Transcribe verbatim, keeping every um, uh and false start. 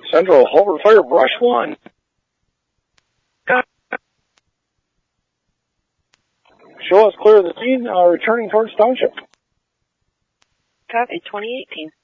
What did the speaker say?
Central, Hulbert Fire, brush one. Show us clear of the scene, uh, returning towards Township. Copy, twenty eighteen.